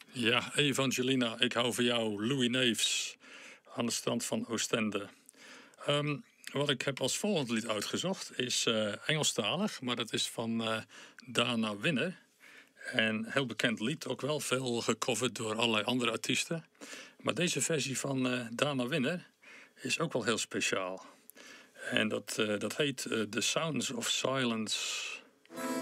Ja, Evangelina, ik hou van jou, Louis Neefs, aan de strand van Oostende. Wat ik heb als volgend lied uitgezocht is Engelstalig, maar dat is van Dana Winner. En heel bekend lied ook wel, veel gecoverd door allerlei andere artiesten. Maar deze versie van Dana Winner is ook wel heel speciaal. En dat heet The Sounds of Silence.